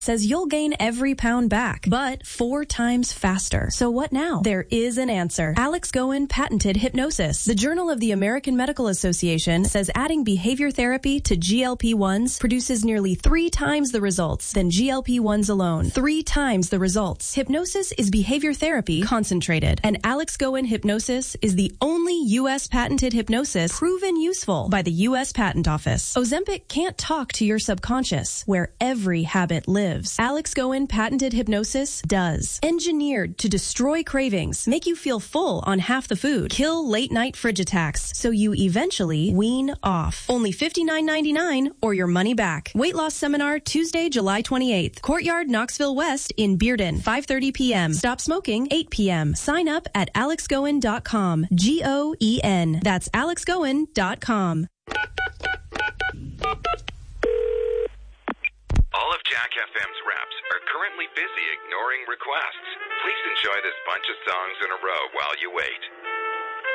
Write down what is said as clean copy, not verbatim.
says you'll gain every pound back, but 4 times faster. So what now? There is an answer. Alex Goen patented hypnosis. The Journal of the American Medical Association says adding behavior therapy to GLP-1s produces nearly 3 times the results than GLP-1s alone. 3 times the results. Hypnosis is behavior therapy concentrated, and Alex Goen hypnosis is the only U.S. patented hypnosis proven useful by the U.S. Patent Office. Ozempic can't talk to your subconscious, where every habit lives. Alex Goen patented hypnosis does. Engineered to destroy cravings, make you feel full on half the food, kill late-night fridge attacks, so you eventually wean off. Only $59.99 or your money back. Weight loss seminar Tuesday, July 28th. Courtyard, Knoxville West in Bearden, 5:30 p.m. Stop smoking, 8 p.m. Sign up at alexgoen.com. Goen. That's alexgoen.com. All of Jack FM's reps are currently busy ignoring requests. Please enjoy this bunch of songs in a row while you wait.